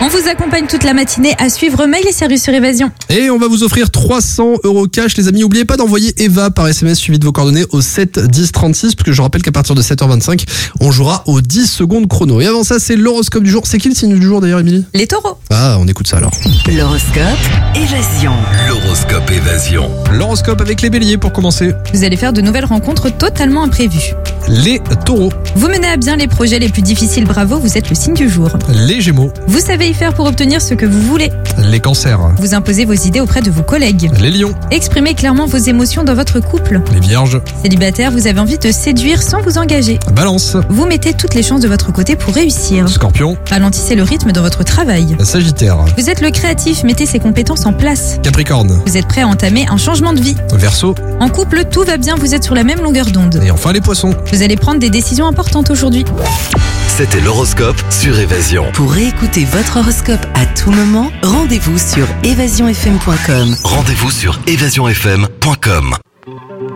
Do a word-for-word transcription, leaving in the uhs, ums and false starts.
On vous accompagne toute la matinée à suivre Mail et Service sur Évasion. Et on va vous offrir trois cents euros cash, les amis. N'oubliez pas d'envoyer Eva par S M S suivi de vos coordonnées au sept dix trente-six, parce que je rappelle qu'à partir de sept heures vingt-cinq, on jouera aux dix secondes chrono. Et avant ça, c'est l'horoscope du jour. C'est qui le signe du jour d'ailleurs, Émilie ? Les taureaux. Ah, on écoute ça alors. L'horoscope Évasion. L'horoscope Évasion. L'horoscope avec les béliers pour commencer. Vous allez faire de nouvelles rencontres totalement imprévues. Les taureaux. Vous menez à bien les projets les plus difficiles, bravo, vous êtes le signe du jour. Les gémeaux. Vous savez y faire pour obtenir ce que vous voulez. Les cancers. Vous imposez vos idées auprès de vos collègues. Les lions. Exprimez clairement vos émotions dans votre couple. Les vierges. Célibataire, vous avez envie de séduire sans vous engager. Balance. Vous mettez toutes les chances de votre côté pour réussir. Scorpion. Ralentissez le rythme dans votre travail. Sagittaire. Vous êtes le créatif, mettez ses compétences en place. Capricorne. Vous êtes prêt à entamer un changement de vie. Verseau. En couple, tout va bien, vous êtes sur la même longueur d'onde. Et enfin les poissons. Vous allez prendre des décisions importantes aujourd'hui. C'était l'horoscope sur Évasion. Pour réécouter votre horoscope à tout moment, rendez-vous sur évasion f m point com. Rendez-vous sur évasion f m point com.